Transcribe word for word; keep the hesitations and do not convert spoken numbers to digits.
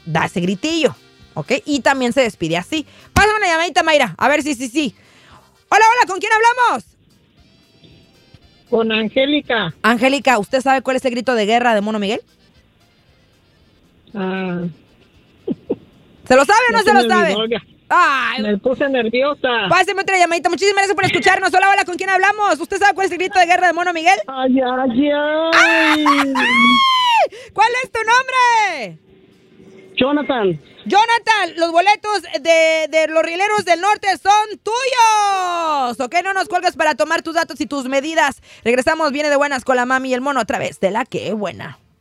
da ese gritillo, ¿ok? Y también se despide así. Pásame una llamadita, Mayra, a ver si sí, sí. Hola, hola, ¿con quién hablamos? Con Angélica. Angélica, ¿usted sabe cuál es el grito de guerra de Mono Miguel? Ah, ¿Se lo sabe o no ya se lo se me sabe? olvidó, ya. Ay, Me puse nerviosa. páseme otra llamadita. Muchísimas gracias por escucharnos. Hola, hola, ¿con quién hablamos? ¿Usted sabe cuál es el grito de guerra de Mono Miguel? Ay, ay, ay. ¿Cuál es tu nombre? Jonathan. Jonathan, los boletos de, de los rieleros del norte son tuyos. Ok, no nos cuelgas para tomar tus datos y tus medidas. Regresamos, viene de buenas con la mami y el mono a través de La Que Buena.